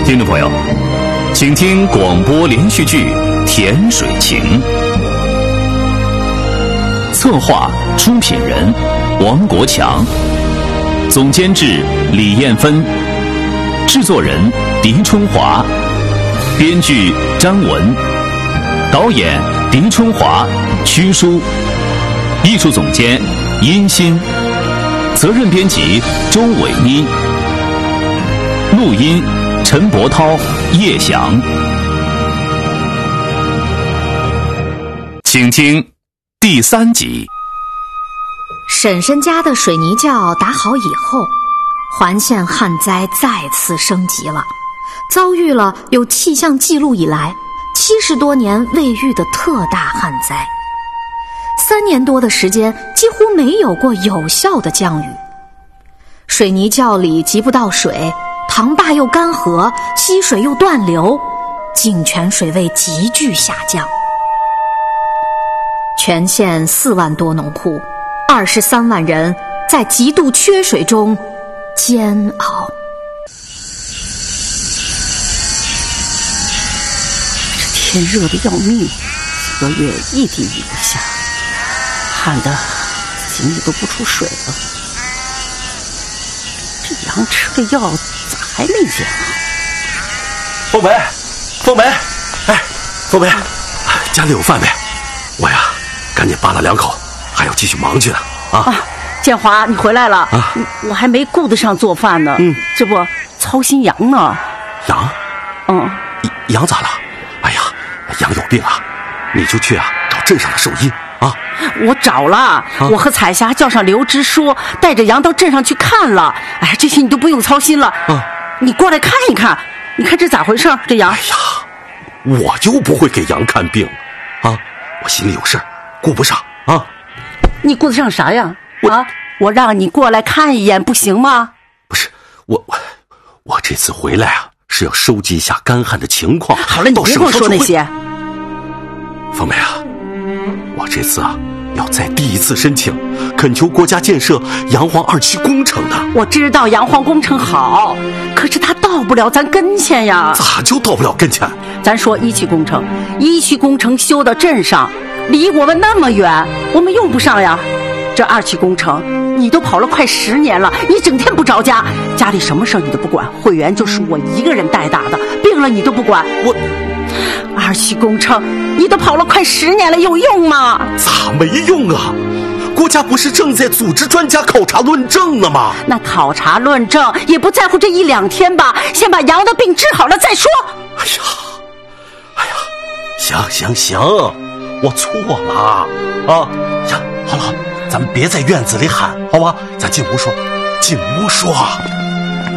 听众朋友，请听广播连续剧《甜水情》，策划、出品人王国强，总监制李艳芬，制作人狄春华，编剧张文，导演狄春华、屈舒，艺术总监殷鑫，责任编辑周伟妮，录音陈伯涛、叶翔。请听第3集。 婶婶家的水泥窖打好以后，环县旱灾再次升级了，遭遇了有气象记录以来70多年未遇的特大旱灾。3年多的时间几乎没有过有效的降雨，水泥窖里集不到水，塘坝又干涸，溪水又断流，井泉水位急剧下降。全县4万多农户，23万人在极度缺水中煎熬。 这天热得要命，几个月一滴雨不下，旱得井里都不出水了。这羊吃了药咋还没见好？ 凤梅，凤梅，哎，凤梅，家里有饭没？我呀，赶紧扒拉2口，还要继续忙去呢。 建华，你回来了啊！我还没顾得上做饭呢。这不操心羊呢。 羊？羊咋了？哎呀，羊有病啊！你就去找镇上的兽医啊！ 我找了，我和彩霞叫上刘支书，带着羊到镇上去看了。哎，这些你都不用操心了。你过来看一看，你看这咋回事？这羊？ 哎呀，我就不会给羊看病啊！我心里有事，顾不上啊！ 你顾得上啥呀？我让你过来看一眼不行吗？ 不是，我这次回来啊，是要收集一下干旱的情况。 好了，你别跟我说那些。 凤梅啊，我这次要再第一次申请，恳求国家建设洋黄2期工程的。 我知道洋黄工程好，可是它到不了咱跟前呀。 咋就到不了跟前？ 咱说1期工程，1期工程修到镇上，离我们那么远，我们用不上呀。这2期工程你都跑了快10年了，你整天不着家，家里什么事你都不管，会员就是我一个人带大的，病了你都不管。2期工程你都跑了快10年了，有用吗？ 咋没用啊？国家不是正在组织专家考察论证呢吗？ 那考察论证也不在乎这1、2天吧，先把羊的病治好了再说。 哎呀，行，我错了啊！呀，好了，咱们别在院子里喊，好吧？咱进屋说。